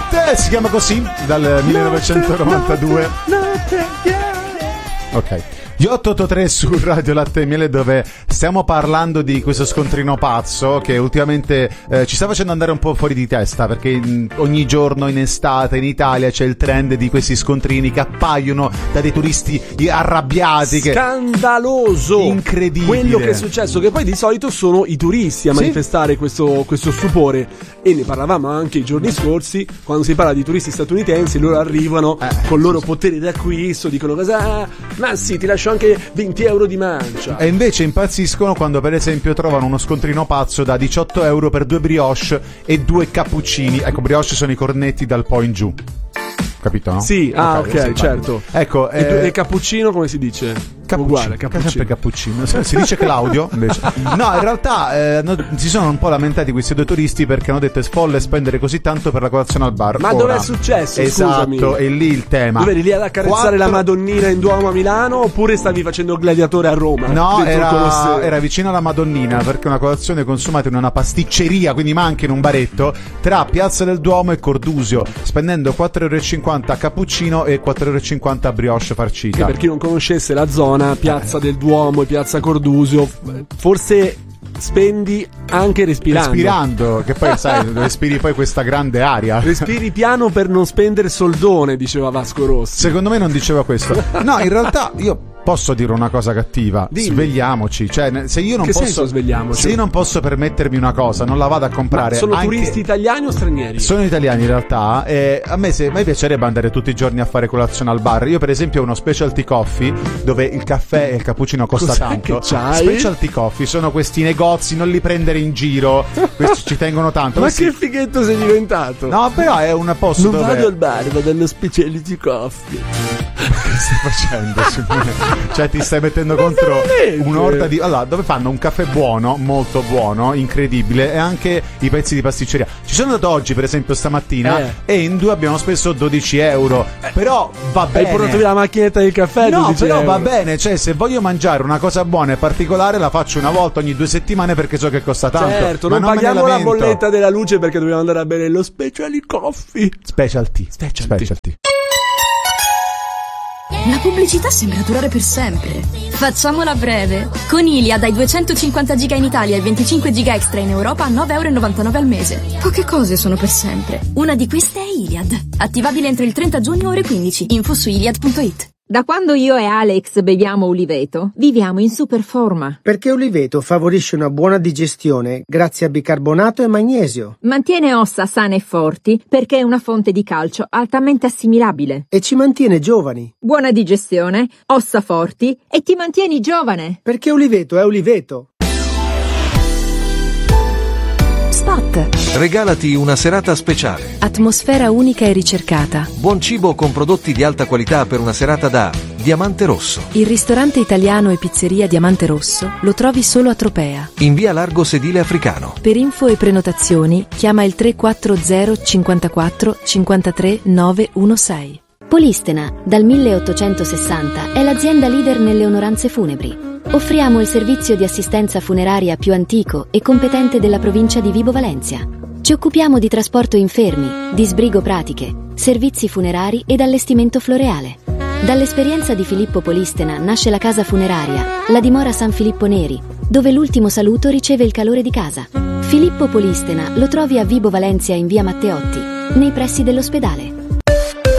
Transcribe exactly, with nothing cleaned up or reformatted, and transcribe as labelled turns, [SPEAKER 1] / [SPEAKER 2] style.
[SPEAKER 1] Notte si chiama così dal millenovecentonovantadue.
[SPEAKER 2] Notte, yeah.
[SPEAKER 1] Ok. Gli otto otto tre su Radio Latte e Miele, dove stiamo parlando di questo scontrino pazzo che ultimamente eh, ci sta facendo andare un po' fuori di testa, perché mh, ogni giorno in estate in Italia c'è il trend di questi scontrini che appaiono da dei turisti arrabbiati.
[SPEAKER 2] Scandaloso!
[SPEAKER 1] Che... incredibile
[SPEAKER 2] quello che è successo, che poi di solito sono i turisti a
[SPEAKER 1] sì?
[SPEAKER 2] manifestare questo, questo stupore, e ne parlavamo anche i giorni scorsi quando si parla di turisti statunitensi. Loro arrivano
[SPEAKER 1] eh,
[SPEAKER 2] con il loro
[SPEAKER 1] sì,
[SPEAKER 2] potere d'acquisto, dicono cosa, ma sì, ti lascio anche venti euro di mancia.
[SPEAKER 1] E invece impazziscono quando per esempio trovano uno scontrino pazzo da diciotto euro per due brioche e due cappuccini. Ecco, brioche sono i cornetti dal po' in giù, capito, no?
[SPEAKER 2] Sì, ah ok,
[SPEAKER 1] sì,
[SPEAKER 2] certo.
[SPEAKER 1] Ecco,
[SPEAKER 2] e,
[SPEAKER 1] eh...
[SPEAKER 2] e cappuccino come si dice?
[SPEAKER 1] Cappuccino,
[SPEAKER 2] uguale, cappuccino.
[SPEAKER 1] sempre cappuccino. Si dice Claudio invece. No, in realtà eh, no, si sono un po' lamentati questi due turisti perché hanno detto è folle spendere così tanto per la colazione al bar.
[SPEAKER 2] Ma
[SPEAKER 1] Ora,
[SPEAKER 2] dove è successo?
[SPEAKER 1] Esatto,
[SPEAKER 2] Scusami.
[SPEAKER 1] è lì il tema.
[SPEAKER 2] Dove eri lì ad accarezzare
[SPEAKER 1] Quattro...
[SPEAKER 2] la Madonnina in Duomo a Milano, oppure stavi facendo il gladiatore a Roma?
[SPEAKER 1] No, era, era vicino alla Madonnina, perché una colazione consumata in una pasticceria, quindi ma anche in un baretto, tra Piazza del Duomo e Cordusio, spendendo quattro euro e cinquanta a cappuccino e quattro euro e cinquanta a brioche farcita.
[SPEAKER 2] Che per chi non conoscesse la zona, Piazza del Duomo e Piazza Cordusio, forse spendi anche respirando.
[SPEAKER 1] Respirando, che poi sai, respiri poi questa grande aria.
[SPEAKER 2] Respiri piano per non spendere soldone, diceva Vasco Rossi.
[SPEAKER 1] Secondo me non diceva questo. No, in realtà io posso dire una cosa cattiva.
[SPEAKER 2] Dimmi.
[SPEAKER 1] Svegliamoci, cioè se io non
[SPEAKER 2] che
[SPEAKER 1] posso
[SPEAKER 2] senso svegliamoci?
[SPEAKER 1] Se io non posso permettermi una cosa, non la vado a comprare.
[SPEAKER 2] Ma sono
[SPEAKER 1] anche...
[SPEAKER 2] turisti italiani o stranieri?
[SPEAKER 1] Sono italiani in realtà, e a me, se, a me piacerebbe andare tutti i giorni a fare colazione al bar. Io per esempio ho uno specialty coffee dove il caffè e il cappuccino costa
[SPEAKER 2] Cos'è
[SPEAKER 1] tanto.
[SPEAKER 2] che c'hai?
[SPEAKER 1] Specialty coffee sono questi negozi, non li prendere in giro. Questi ci tengono tanto.
[SPEAKER 2] Ma
[SPEAKER 1] Questi...
[SPEAKER 2] che fighetto sei diventato?
[SPEAKER 1] No, però è un posto
[SPEAKER 2] non
[SPEAKER 1] dove...
[SPEAKER 2] vado al bar, vado allo specialty coffee.
[SPEAKER 1] Che stai facendo? Cioè ti stai mettendo
[SPEAKER 2] Ma
[SPEAKER 1] contro
[SPEAKER 2] veramente?
[SPEAKER 1] un'orda di... Allora, dove fanno un caffè buono, molto buono, incredibile, e anche i pezzi di pasticceria. Ci sono andato oggi, per esempio stamattina,
[SPEAKER 2] eh.
[SPEAKER 1] e in due abbiamo speso dodici euro. Però va bene.
[SPEAKER 2] Hai portato via la macchinetta del caffè?
[SPEAKER 1] No, però
[SPEAKER 2] euro.
[SPEAKER 1] va bene. Cioè, se voglio mangiare una cosa buona e particolare, la faccio una volta ogni due settimane perché so che costa tanto.
[SPEAKER 2] Certo,
[SPEAKER 1] ma
[SPEAKER 2] non,
[SPEAKER 1] non
[SPEAKER 2] paghiamo
[SPEAKER 1] me ne
[SPEAKER 2] la
[SPEAKER 1] lamento.
[SPEAKER 2] bolletta della luce perché dobbiamo andare a bere lo specialty coffee.
[SPEAKER 1] Specialty.
[SPEAKER 2] Specialty.
[SPEAKER 1] Specialty.
[SPEAKER 3] La pubblicità sembra durare per sempre. Facciamola breve. Con Iliad hai duecentocinquanta giga in Italia e venticinque giga extra in Europa a nove euro e novantanove al mese. Poche cose sono per sempre. Una di queste è Iliad. Attivabile entro il trenta giugno ore quindici. Info su iliad punto it.
[SPEAKER 4] Da quando io e Alex beviamo Uliveto, viviamo in super forma.
[SPEAKER 5] Perché Uliveto favorisce una buona digestione grazie a bicarbonato e magnesio.
[SPEAKER 4] Mantiene ossa sane e forti perché è una fonte di calcio altamente assimilabile.
[SPEAKER 5] E ci mantiene giovani.
[SPEAKER 4] Buona digestione, ossa forti e ti mantieni giovane.
[SPEAKER 5] Perché Uliveto è Uliveto.
[SPEAKER 6] Spot.
[SPEAKER 7] Regalati una serata speciale.
[SPEAKER 6] Atmosfera unica e ricercata.
[SPEAKER 7] Buon cibo con prodotti di alta qualità per una serata da Diamante Rosso.
[SPEAKER 6] Il ristorante italiano e pizzeria Diamante Rosso lo trovi solo a Tropea.
[SPEAKER 7] In via Largo Sedile Africano.
[SPEAKER 6] Per info e prenotazioni chiama il tre quattro zero cinquantaquattro cinquantatré novecentosei.
[SPEAKER 8] Polistena, dal milleottocentosessanta, è l'azienda leader nelle onoranze funebri. Offriamo il servizio di assistenza funeraria più antico e competente della provincia di Vibo Valentia. Ci occupiamo di trasporto infermi, di sbrigo pratiche, servizi funerari ed allestimento floreale. Dall'esperienza di Filippo Polistena nasce la casa funeraria, la dimora San Filippo Neri, dove l'ultimo saluto riceve il calore di casa. Filippo Polistena lo trovi a Vibo Valentia in via Matteotti, nei pressi dell'ospedale.